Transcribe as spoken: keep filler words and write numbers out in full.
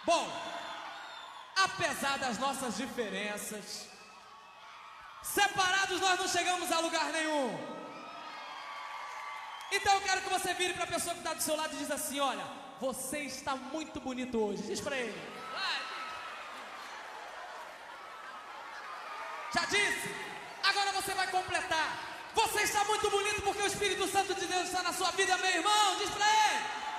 Bom, apesar das nossas diferenças, separados nós não chegamos a lugar nenhum. Então eu quero que você vire para a pessoa que está do seu lado e diz assim: olha, você está muito bonito hoje. Diz para ele. Já disse? Agora você vai completar. Você está muito bonito porque o Espírito Santo de Deus está na sua vida, meu irmão. Diz para ele.